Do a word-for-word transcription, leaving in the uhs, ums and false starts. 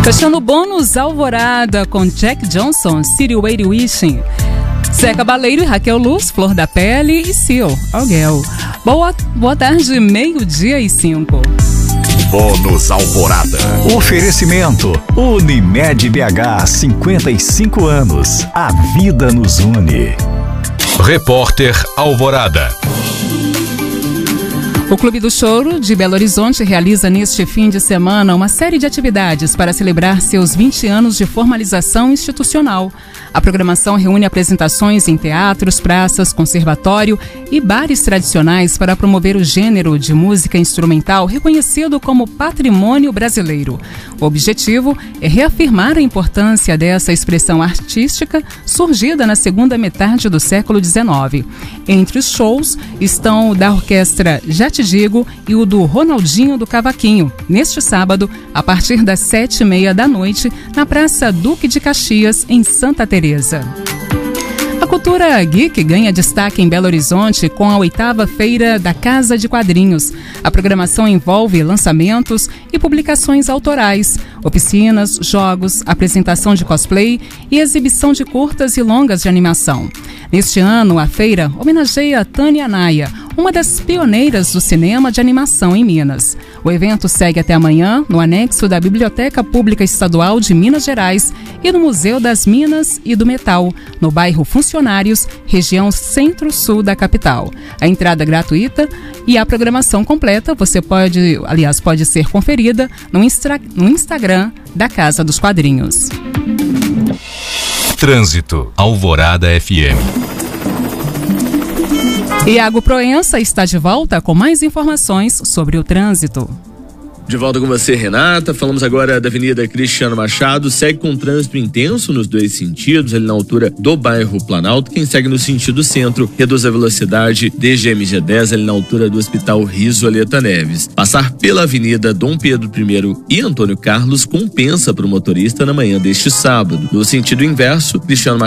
Fechando o bônus Alvorada com Jack Johnson, City Way Wishing. Zé Cabaleiro e Raquel Luz, Flor da Pele e Seal, Alguel. Boa, boa tarde, meio-dia e cinco. Bônus Alvorada. Oferecimento Unimed B H, cinquenta e cinco anos. A vida nos une. Repórter Alvorada. O Clube do Choro de Belo Horizonte realiza neste fim de semana uma série de atividades para celebrar seus vinte anos de formalização institucional. A programação reúne apresentações em teatros, praças, conservatório e bares tradicionais para promover o gênero de música instrumental reconhecido como patrimônio brasileiro. O objetivo é reafirmar a importância dessa expressão artística surgida na segunda metade do século dezenove. Entre os shows estão o da Orquestra Já Te Digo e o do Ronaldinho do Cavaquinho, neste sábado, a partir das sete e meia da noite, na Praça Duque de Caxias, em Santa Teresa. A cultura geek ganha destaque em Belo Horizonte com a oitava Feira da Casa de Quadrinhos. A programação envolve lançamentos e publicações autorais, oficinas, jogos, apresentação de cosplay e exibição de curtas e longas de animação. Neste ano, a feira homenageia Tânia Naia, uma das pioneiras do cinema de animação em Minas. O evento segue até amanhã no anexo da Biblioteca Pública Estadual de Minas Gerais e no Museu das Minas e do Metal, no bairro Funcionários, região centro-sul da capital. A entrada é gratuita e a programação completa você pode, aliás, pode ser conferida no, instra, no Instagram da Casa dos Quadrinhos. Trânsito, Alvorada F M. Iago Proença está de volta com mais informações sobre o trânsito. De volta com você, Renata. Falamos agora da Avenida Cristiano Machado. Segue com trânsito intenso nos dois sentidos, ali na altura do bairro Planalto. Quem segue no sentido centro, reduz a velocidade desde a M G dez, ali na altura do Hospital Risoleta Neves. Passar pela Avenida Dom Pedro I e Antônio Carlos compensa para o motorista na manhã deste sábado. No sentido inverso, Cristiano